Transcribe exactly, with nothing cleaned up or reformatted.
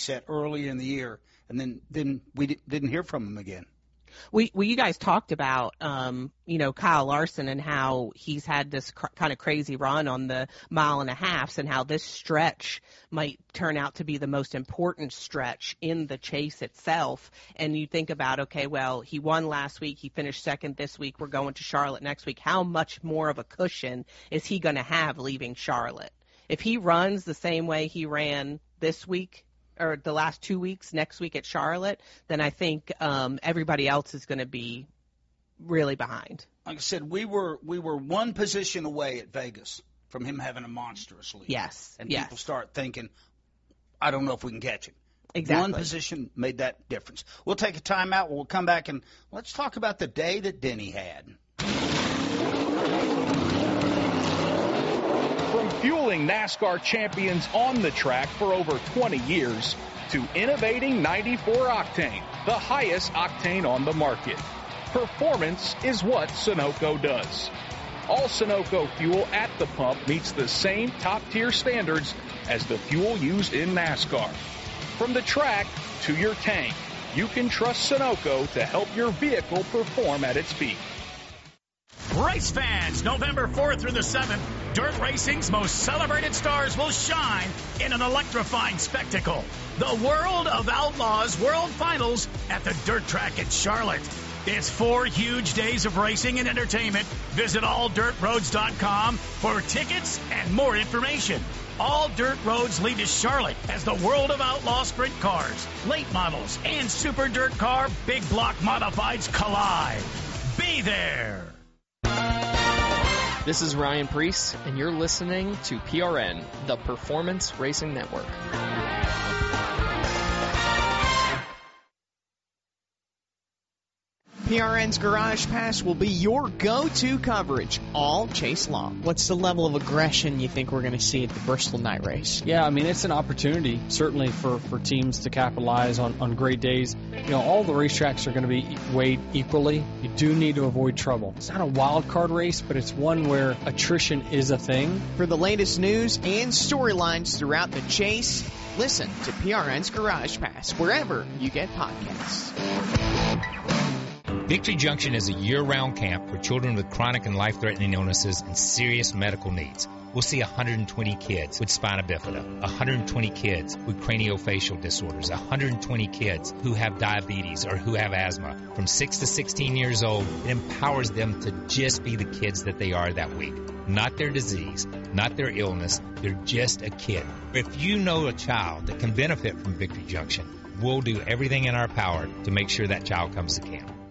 set early in the year, and then, then we di- didn't hear from him again. We, well, you guys talked about, um, you know, Kyle Larson and how he's had this cr- kind of crazy run on the mile and a halves, and how this stretch might turn out to be the most important stretch in the chase itself. And you think about, okay, well, he won last week. He finished second this week. We're going to Charlotte next week. How much more of a cushion is he going to have leaving Charlotte? If he runs the same way he ran this week, or the last two weeks, next week at Charlotte, then I think um, everybody else is going to be really behind. Like I said, we were we were one position away at Vegas from him having a monstrous lead. Yes, and yes. people start thinking, I don't know if we can catch him. Exactly. One position made that difference. We'll take a timeout. We'll come back and let's talk about the day that Denny had. From fueling NASCAR champions on the track for over twenty years to innovating ninety-four octane, the highest octane on the market. Performance is what Sunoco does. All Sunoco fuel at the pump meets the same top-tier standards as the fuel used in NASCAR. From the track to your tank, you can trust Sunoco to help your vehicle perform at its peak. Race fans, November fourth through the seventh, dirt racing's most celebrated stars will shine in an electrifying spectacle. The World of Outlaws World Finals at the dirt track at Charlotte. It's four huge days of racing and entertainment. Visit all dirt roads dot com for tickets and more information. All dirt roads lead to Charlotte as the World of Outlaw sprint cars, late models, and super dirt car big block modifieds collide. Be there. This is Ryan Preece, and you're listening to P R N, the Performance Racing Network. P R N's Garage Pass will be your go-to coverage all chase long. What's the level of aggression you think we're going to see at the Bristol Night Race? Yeah, I mean, it's an opportunity, certainly, for, for teams to capitalize on, on great days. You know, all the racetracks are going to be weighed equally. You do need to avoid trouble. It's not a wild card race, but it's one where attrition is a thing. For the latest news and storylines throughout the chase, listen to P R N's Garage Pass wherever you get podcasts. Victory Junction is a year-round camp for children with chronic and life-threatening illnesses and serious medical needs. We'll see one hundred twenty kids with spina bifida, one hundred twenty kids with craniofacial disorders, one hundred twenty kids who have diabetes or who have asthma. From six to sixteen years old, it empowers them to just be the kids that they are that week. Not their disease, not their illness, they're just a kid. If you know a child that can benefit from Victory Junction, we'll do everything in our power to make sure that child comes to camp.